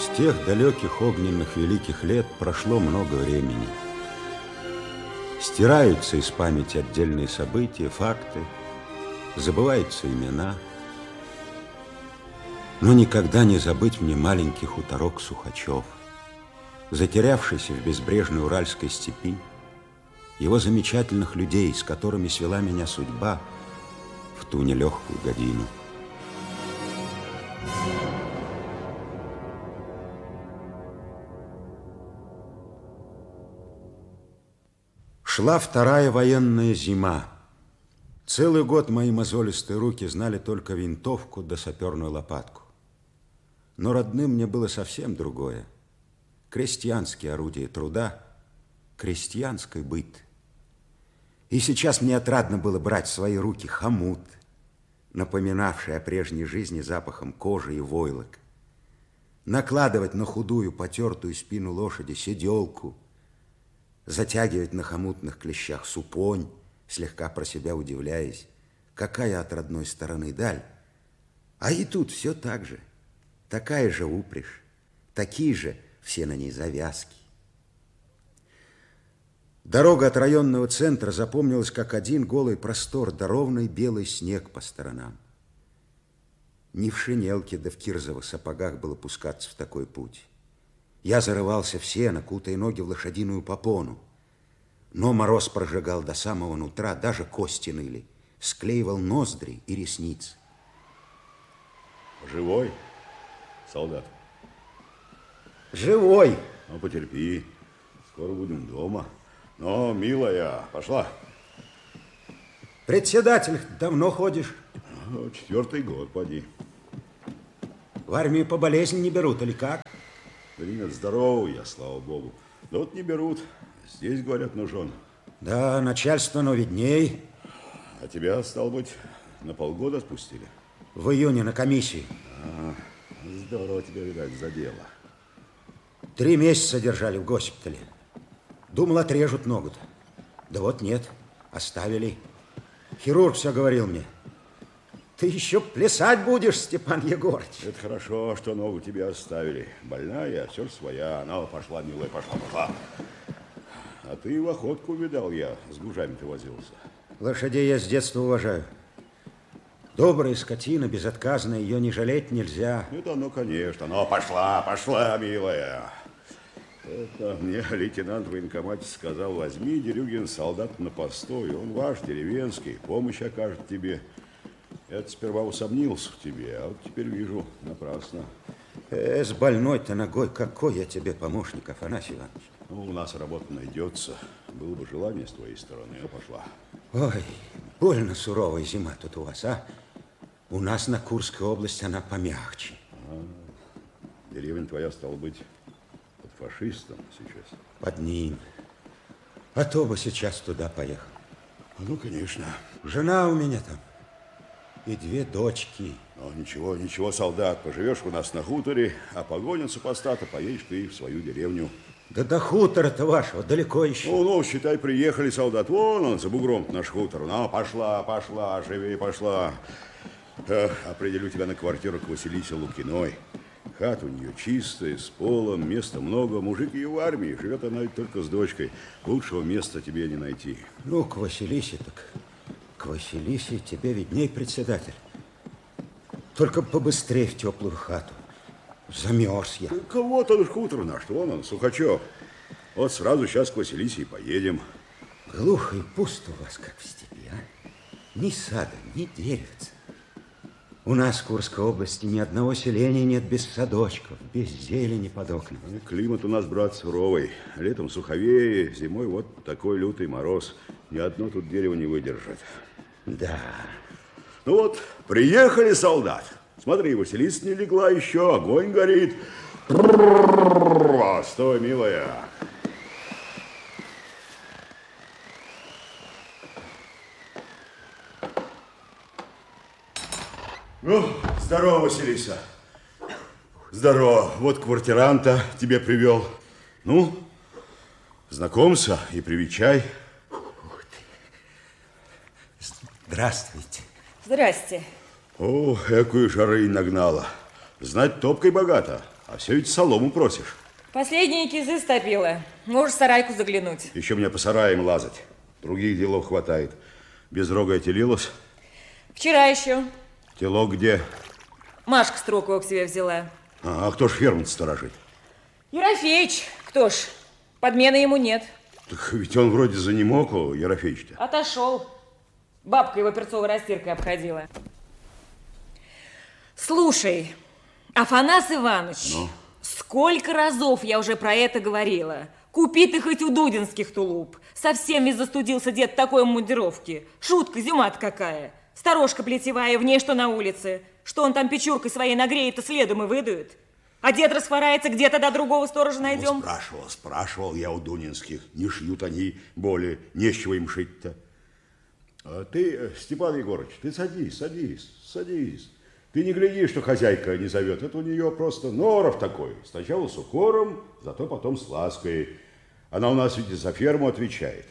С тех далеких огненных великих лет прошло много времени. Стираются из памяти отдельные события, факты, забываются имена. Но никогда не забыть мне маленький хуторок Сухачев, затерявшийся в безбрежной уральской степи, его замечательных людей, с которыми свела меня судьба в ту нелегкую годину. Шла вторая военная зима. Целый год мои мозолистые руки знали только винтовку да саперную лопатку. Но родным мне было совсем другое. Крестьянские орудия труда, крестьянский быт. И сейчас мне отрадно было брать в свои руки хомут, напоминавший о прежней жизни запахом кожи и войлок, накладывать на худую потертую спину лошади седелку, затягивать на хомутных клещах супонь, слегка про себя удивляясь, какая от родной стороны даль. А и тут все так же, такая же упряжь, такие же все на ней завязки. Дорога от районного центра запомнилась как один голый простор, да ровный белый снег по сторонам. Не в шинелке да в кирзовых сапогах было пускаться в такой путь. Я зарывался в сено, кутая ноги в лошадиную попону. Но мороз прожигал до самого нутра, даже кости ныли, склеивал ноздри и ресницы. Живой, солдат? Живой. Ну, потерпи, скоро будем дома. Но, милая, пошла. Председатель, давно ходишь? 4-й год, поди. В армию по болезни не берут, или как? Да нет, здоровый я, слава богу. Да вот не берут. Здесь, говорят, нужен. Да, начальство, но видней. А тебя, стало быть, на полгода спустили? В июне на комиссии. Здорово тебя, видать, задело. 3 месяца держали в госпитале. Думал, отрежут ногу-то. Да вот нет, оставили. Хирург все говорил мне. Ты еще плясать будешь, Степан Егорыч. Это хорошо, что ногу тебе оставили. Больная, все своя. Ну, пошла, милая, пошла. А ты в охотку, видал я, с гужами-то возился. Лошадей я с детства уважаю. Добрая скотина, безотказная, ее не жалеть нельзя. Это оно, конечно. Но пошла, милая. Это мне лейтенант в военкомате сказал: возьми, Дерюгин, солдат на постой. Он ваш, деревенский, помощь окажет тебе. Я сперва усомнился в тебе, а вот теперь вижу, напрасно. С больной-то ногой какой я тебе помощник, Афанасий Иванович? Ну, у нас работа найдется. Было бы желание с твоей стороны, а пошла. Ой, больно суровая зима тут у вас, а? У нас на Курской области она помягче. Деревня твоя, стала быть, под фашистом сейчас? Под ним. А то бы сейчас туда поехал. Ну, конечно. Жена у меня там. И 2 дочки. Ну, ничего, солдат, поживешь у нас на хуторе, а погонят супостата, поедешь ты в свою деревню. Да до хутора-то вашего далеко еще. Ну, считай, приехали, солдат. Вон он, за бугром наш хутор. Ну, пошла, живее пошла. Определю тебя на квартиру к Василисе Лукиной. Хата у нее чистая, с полом, места много. Мужик ее в армии, живет она ведь только с дочкой. Лучшего места тебе не найти. Ну, к Василисе так... К Василисе тебе видней, председатель. Только побыстрее в теплую хату. Замерз я. Вот он, хутор наш, вон он, Сухачев. Вот сразу сейчас к Василисе и поедем. Глухо и пусто у вас, как в степи, а? Ни сада, ни деревца. У нас в Курской области ни одного селения нет без садочков, без зелени под окнами. Климат у нас, брат, суровый. Летом суховее, зимой вот такой лютый мороз. Ни одно тут дерево не выдержит. Да. Ну вот, приехали, солдат. Смотри, Василиса не легла еще, огонь горит. Стой, милая. Ну, здорово, Василиса. Здорово. Вот квартиранта тебе привел. Ну, знакомься и привечай. Здравствуйте. Здрасте. О, экую жары нагнала. Знать, топкой богато. А все ведь солому просишь. Последние кизы стопила. Можешь в сарайку заглянуть. Еще мне по сараям лазать. Других делов хватает. Безрогая телилась? Вчера еще. Тело где? Машка Строкова к себе взяла. А кто ж ферму сторожит? Ерофеич. Кто ж? Подмены ему нет. Так ведь он вроде занемог, Ерофеич-то. Отошел. Бабка его перцовой растиркой обходила. Слушай, Афанас Иванович, сколько разов я уже про это говорила. Купи ты хоть у дудинских тулуп. Совсем ведь застудился дед такой мундировки. Шутка, зима-то какая. Сторожка плетевая, в ней что на улице. Что он там печуркой своей нагреет-то следом и выдует. А дед расхворается, где тогда другого сторожа найдем? Спрашивал я у дунинских. Не шьют они более, не с чего им шить-то. А ты, Степан Егорыч, ты садись. Ты не гляди, что хозяйка не зовет. Это у нее просто норов такой. Сначала с укором, зато потом с лаской. Она у нас ведь за ферму отвечает.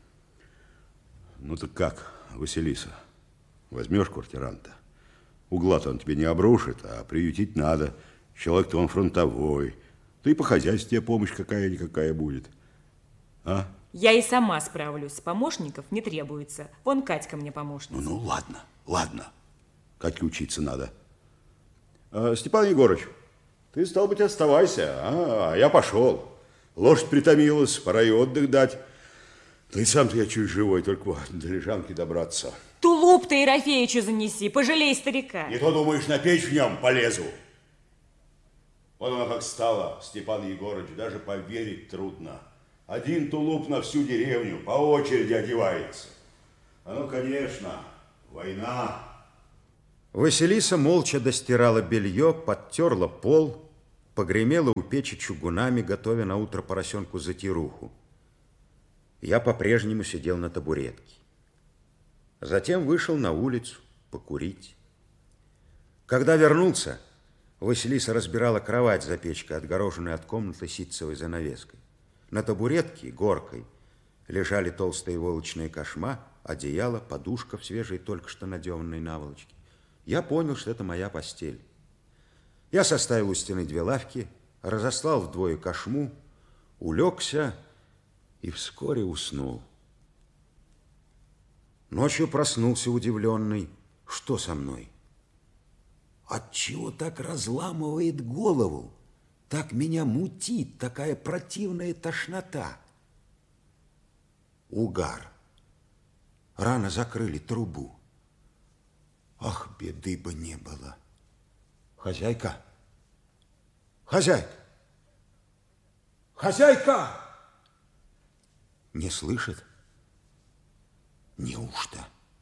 Ну так как, Василиса, возьмешь квартиранта? Угла-то он тебе не обрушит, а приютить надо. Человек-то он фронтовой. Да и по хозяйству тебе помощь какая-никакая будет. А? Я и сама справлюсь. Помощников не требуется. Вон Катька мне помощница. Ну, ладно. Катьке учиться надо. Степан Егорыч, ты, стал быть, оставайся, а я пошел. Лошадь притомилась, пора и отдых дать. Ты сам-то я чуть живой, только до лежанки добраться. Тулуп ты Ерофеичу занеси, пожалей старика. Не то, думаешь, на печь в нем полезу. Вот она как стала, Степан Егорыч, даже поверить трудно. Один тулуп на всю деревню, по очереди одевается. Ну, конечно, война. Василиса молча достирала белье, подтерла пол, погремела у печи чугунами, готовя на утро поросенку затируху. Я по-прежнему сидел на табуретке. Затем вышел на улицу покурить. Когда вернулся, Василиса разбирала кровать за печкой, отгороженную от комнаты ситцевой занавеской. На табуретке горкой лежали толстые волочные кошма, одеяло, подушка в свежей, только что надеванной наволочке. Я понял, что это моя постель. Я составил у стены 2 лавки, разослал вдвое кошму, улегся и вскоре уснул. Ночью проснулся удивленный. Что со мной? Отчего так разламывает голову? Так меня мутит, такая противная тошнота. Угар. Рано закрыли трубу. Ах, беды бы не было. Хозяйка! Хозяйка! Не слышит? Неужто?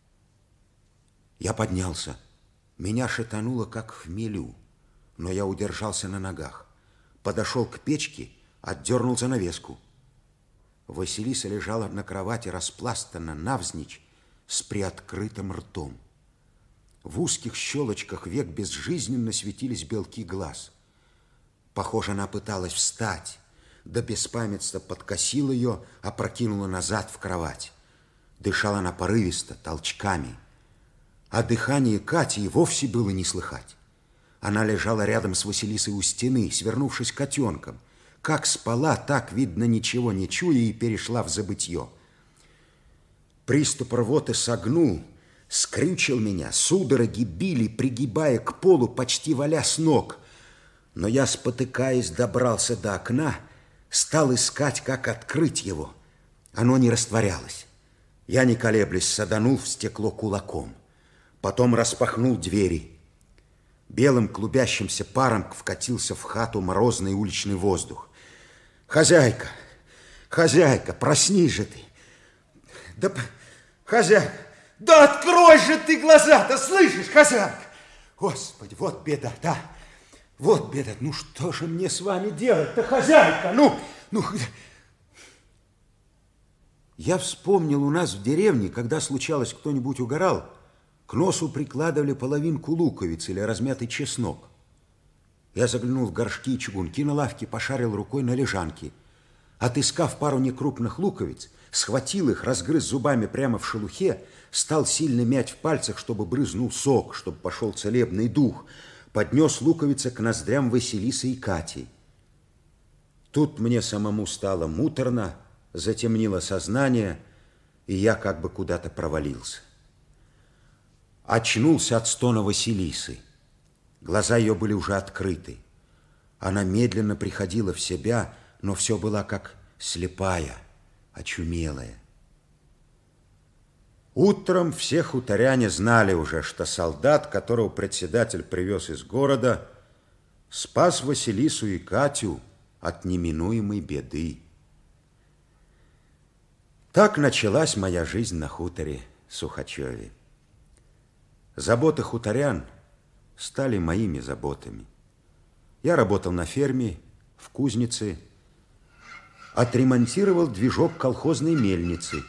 Я поднялся. Меня шатануло, как в хмелю, но я удержался на ногах. Подошел к печке, отдернул занавеску. Василиса лежала на кровати, распластана навзничь, с приоткрытым ртом. В узких щелочках век безжизненно светились белки глаз. Похоже, она пыталась встать, да беспамятство подкосило ее, опрокинуло назад в кровать. Дышала она порывисто, толчками. А дыхание Кати и вовсе было не слыхать. Она лежала рядом с Василисой у стены, свернувшись котенком. Как спала, так, видно, ничего не чуя, и перешла в забытье. Приступ рвоты согнул, скрючил меня, судороги били, пригибая к полу, почти валя с ног. Но я, спотыкаясь, добрался до окна, стал искать, как открыть его. Оно не растворялось. Я, не колеблясь, саданул в стекло кулаком. Потом распахнул двери. Белым клубящимся паром вкатился в хату морозный уличный воздух. Хозяйка, проснись же ты. Да, хозяйка, да открой же ты глаза-то, слышишь, хозяйка? Господи, вот беда, да, вот беда. Ну что же мне с вами делать-то, хозяйка? Ну. Я вспомнил, у нас в деревне, когда случалось, кто-нибудь угорал, к носу прикладывали половинку луковицы или размятый чеснок. Я заглянул в горшки и чугунки на лавке, пошарил рукой на лежанке. Отыскав пару некрупных луковиц, схватил их, разгрыз зубами прямо в шелухе, стал сильно мять в пальцах, чтобы брызнул сок, чтобы пошел целебный дух. поднес луковицы к ноздрям Василисы и Кати. Тут мне самому стало муторно, затемнило сознание, и я как бы куда-то провалился. Очнулся от стона Василисы. Глаза ее были уже открыты. Она медленно приходила в себя, но все была как слепая, очумелая. Утром все хуторяне знали уже, что солдат, которого председатель привез из города, спас Василису и Катю от неминуемой беды. Так началась моя жизнь на хуторе Сухачеве. Заботы хуторян стали моими заботами. Я работал на ферме, в кузнице, отремонтировал движок колхозной мельницы.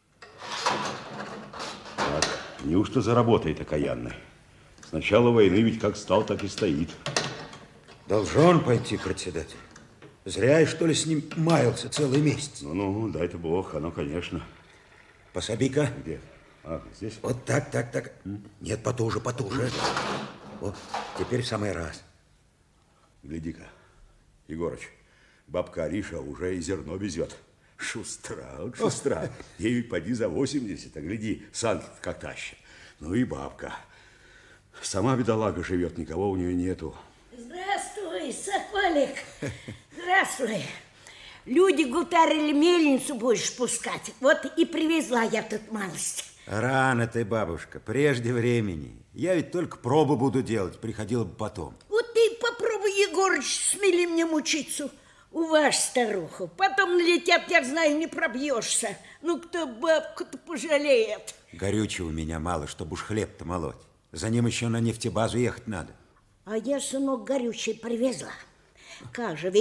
Так, неужто заработает окаянный? С начала войны ведь как стал, так и стоит. Должен пойти, председатель. Зря я, что ли, с ним маялся целый месяц. Ну, дай-то Бог, оно, конечно. Пособи-ка. Где? А, здесь? Вот так. Нет, потуже. Вот, теперь в самый раз. Гляди-ка, Егорыч, бабка Ариша уже и зерно везет. Шустра. Ей ведь поди за 80, а гляди, санки как тащит. Ну и бабка. Сама бедолага живет, никого у нее нету. Здравствуй, Соколик. Здравствуй. Люди гутарили, мельницу будешь пускать. Вот и привезла я тут малость. Рано ты, бабушка, прежде времени. Я ведь только пробу буду делать, приходила бы потом. Вот ты попробуй, Егорыч, смели мне мучиться. У вас, старуху. Потом налетят, я знаю, не пробьешься. Ну, кто бабку-то пожалеет? Горючего у меня мало, чтобы уж хлеб-то молоть. За ним еще на нефтебазу ехать надо. А я, сынок, горючий привезла. Как же,